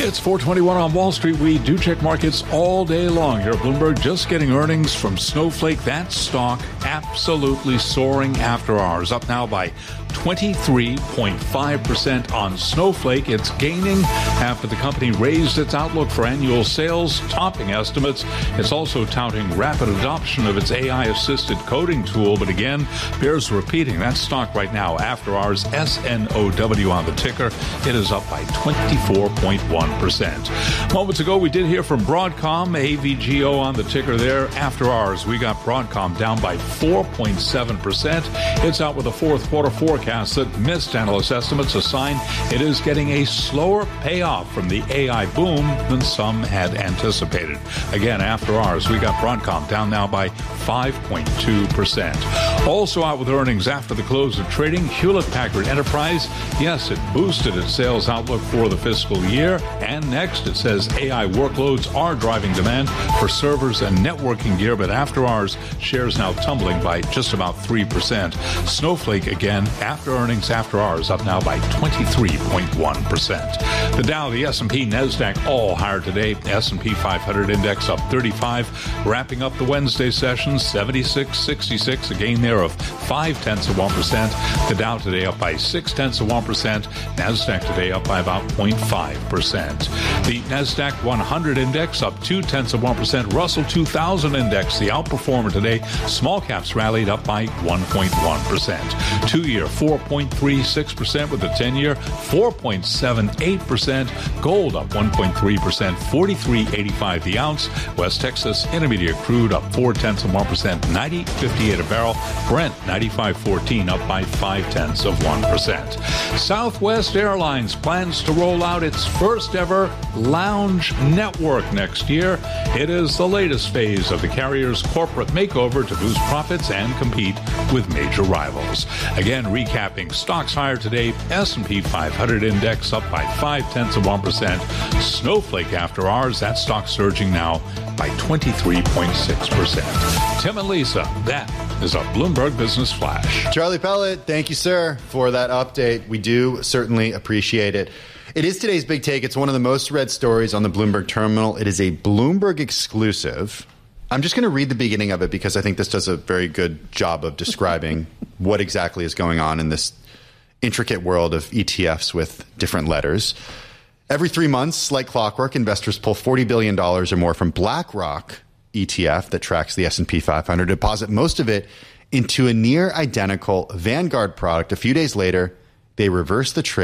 It's 421 on Wall Street. We do check markets all day long here at Bloomberg. Just getting earnings from Snowflake. That stock absolutely soaring after hours. Up now by 23.5% on Snowflake. It's gaining after the company raised its outlook for annual sales, topping estimates. It's also touting rapid adoption of its AI-assisted coding tool. But again, bears repeating, that stock right now, after hours, SNOW on the ticker. It is up by 24.1%. Moments ago, we did hear from Broadcom, AVGO on the ticker there. After hours, we got Broadcom down by 4.7%. It's out with a fourth quarter forecast that missed analyst estimates, a sign it is getting a slower payoff from the AI boom than some had anticipated. Again, after hours, we got Broadcom down now by 5.2%. Also out with earnings after the close of trading, Hewlett-Packard Enterprise. Yes, it boosted its sales outlook for the fiscal year. And next, it says AI workloads are driving demand for servers and networking gear. But after hours, shares now tumbling by just about 3%. Snowflake again, after earnings, after hours, up now by 23.1%. The Dow, the S&P, NASDAQ all higher today. S&P 500 index up 35. Wrapping up the Wednesday session, 76.66, a gain there of 0.5%. The Dow today up by 0.6%. NASDAQ today up by about 0.5%. The NASDAQ 100 index up 0.2%. Russell 2000 index, the outperformer today. Small caps rallied up by 1.1%. 2-year 4.36% with the 10-year 4.78%. Gold up 1.3%. 43.85 the ounce. West Texas Intermediate crude up 0.4%. 90.58 a barrel. Brent 95.14 up by 0.5%. Southwest Airlines plans to roll out its first ever lounge network next year. It is the latest phase of the carrier's corporate makeover to boost profits and compete with major rivals. Again, recapping, stocks higher today. S&P 500 index up by 0.5%. Snowflake after hours, that stock surging now by 23.6%. Tim and Lisa, that is a Bloomberg Business Flash. Charlie Pellet, thank you, sir, for that update. We do certainly appreciate it. It is today's big take. It's one of the most read stories on the Bloomberg terminal. It is a Bloomberg exclusive. I'm just going to read the beginning of it because I think this does a very good job of describing what exactly is going on in this intricate world of ETFs with different letters. Every 3 months, like clockwork, investors pull $40 billion or more from BlackRock ETF that tracks the S&P 500, deposit most of it into a near identical Vanguard product. A few days later, they reverse the trade.